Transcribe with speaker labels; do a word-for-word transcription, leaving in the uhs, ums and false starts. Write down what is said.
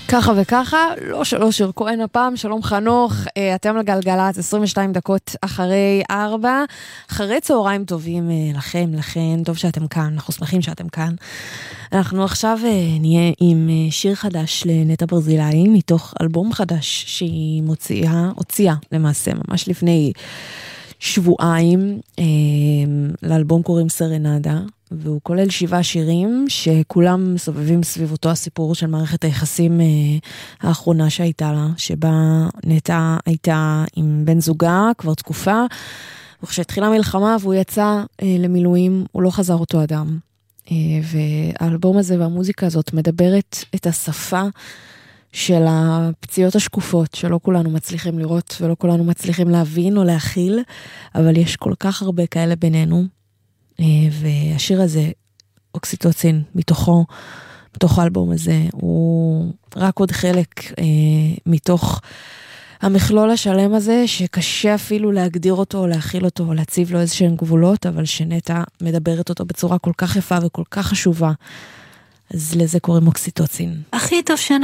Speaker 1: ככה וככה, לא שלא שיר כהן הפעם, שלום חנוך, אתם לגלגלת, עשרים ושתיים דקות אחרי ארבע, אחרי צהריים טובים לכם, לכן, טוב שאתם כאן, אנחנו שמחים שאתם כאן. אנחנו עכשיו נהיה עם שיר חדש לנטע ברזילאי, מתוך אלבום חדש שהיא מוציאה, הוציאה למעשה, ממש לפני שבועיים, לאלבום קוראים סרנדה, והוא כולל שבעה שירים שכולם סובבים סביב אותו הסיפור של מערכת היחסים האחרונה שהייתה לה, שבה נטע הייתה עם בן זוגה כבר תקופה, וכשהתחילה מלחמה והוא יצא למילואים, הוא לא חזר אותו אדם. והאלבום הזה והמוזיקה הזאת מדברת את השפה של הפציעות השקופות, שלא כולנו מצליחים לראות ולא כולנו מצליחים להבין או להכיל, אבל יש כל כך הרבה כאלה בינינו, והשיר הזה, אוקסיטוצין, מתוכו, מתוך האלבום הזה, הוא רק עוד חלק מתוך המכלול השלם הזה, שקשה אפילו להגדיר אותו, או להכיל אותו, או להציב לו איזשהם גבולות, אבל שנטע מדברת אותו בצורה כל כך יפה וכל כך חשובה, אז לזה קוראים אוקסיטוצין.
Speaker 2: הכי טוב שאני